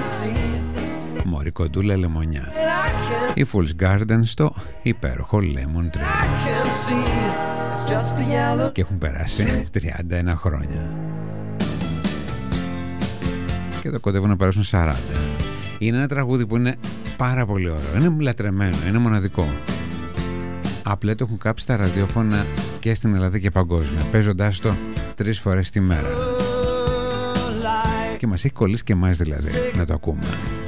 Μωρή κοντούλα λεμονιά. Η Fool's Garden στο υπέροχο Lemon Tree. Και έχουν περάσει 31 χρόνια. Και εδώ κοντεύουν να περάσουν 40. Είναι ένα τραγούδι που είναι πάρα πολύ ωραίο. Είναι λατρεμένο, είναι μοναδικό. Απλά το έχουν κάψει στα ραδιόφωνα και στην Ελλάδα και παγκόσμια, παίζοντάς το 3 φορές τη μέρα. Και μας έχει κολλήσει και εμάς δηλαδή να το ακούμε.